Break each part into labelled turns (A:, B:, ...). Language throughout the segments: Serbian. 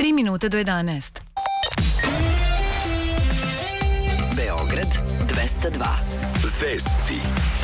A: 3 minuta do 11.
B: Beograd 202. Vesti.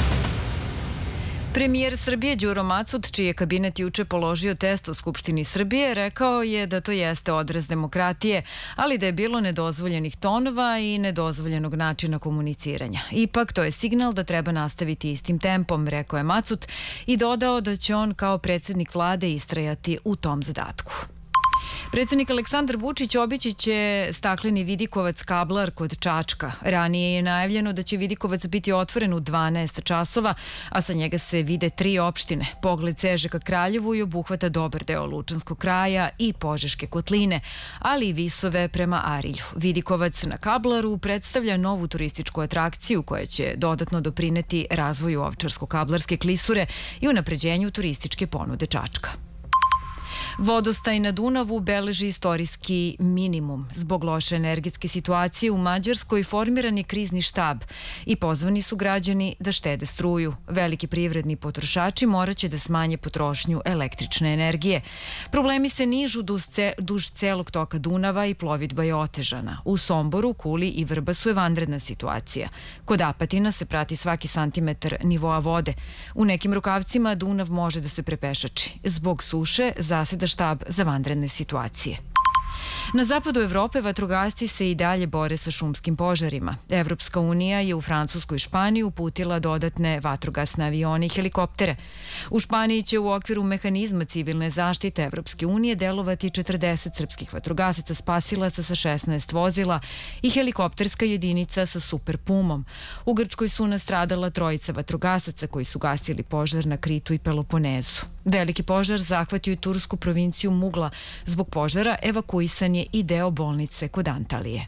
A: Premijer Srbije Đuro Macud, čiji je kabinet juče položio test u Skupštini Srbije, rekao je da to jeste odraz demokratije, ali da je bilo nedozvoljenih tonova i nedozvoljenog načina komuniciranja. Ipak, to je signal da treba nastaviti istim tempom, rekao je Macud i dodao da će on kao predsjednik vlade istrajati u tom zadatku. Predsjednik Aleksandar Vučić obići će stakleni vidikovac Kablar kod Čačka. Ranije je najavljeno da će vidikovac biti otvoren u 12 časova, a sa njega se vide 3 opštine. Pogled seže ka Kraljevu i obuhvata dobar deo Lučanskog kraja i Požeške kotline, ali i Visove prema Arilju. Vidikovac na Kablaru predstavlja novu turističku atrakciju koja će dodatno doprineti razvoju Ovčarsko-kablarske klisure i unapređenju turističke ponude Čačka. Vodostaj na Dunavu beleži istorijski minimum. Zbog loše energetske situacije u Mađarskoj formiran je krizni štab i pozvani su građani da štede struju. Veliki privredni potrošači moraće da smanje potrošnju električne energije. Problemi se nižu duž celog toka Dunava i plovidba je otežana. U Somboru, Kuli i Vrbasu je vanredna situacija. Kod Apatina se prati svaki santimetar nivoa vode. U nekim rukavcima Dunav može da se prepešači. Zbog suše zaseda štab za vanredne situacije. Na zapadu Evrope vatrogasci se i dalje bore sa šumskim požarima. Evropska unija je u Francusku i Španiju uputila dodatne vatrogasne avione i helikoptere. U Španiji će u okviru mehanizma civilne zaštite Evropske unije delovati 40 srpskih vatrogasaca spasilaca sa 16 vozila i helikopterska jedinica sa Super Pumom. U Grčkoj su nastradala 3 vatrogasaca koji su gasili požar na Kritu i Peloponezu. Veliki požar zahvatio i tursku provinciju Mugla. Zbog požara evakuisan je i deo bolnice kod Antalije.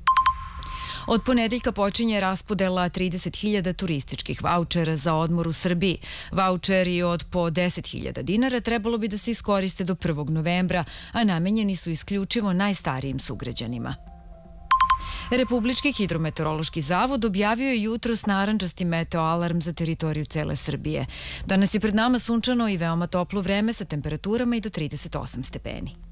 A: Od ponedeljka počinje raspodela 30.000 turističkih vaučera za odmor u Srbiji. Vaučeri od po 10.000 dinara trebalo bi da se iskoriste do 1. novembra, a namenjeni su isključivo najstarijim sugrađanima. Republički hidrometeorološki zavod objavio je jutros narandžasti meteo alarm za teritoriju cele Srbije. Danas je pred nama sunčano i veoma toplo vreme sa temperaturama i do 38 stepeni.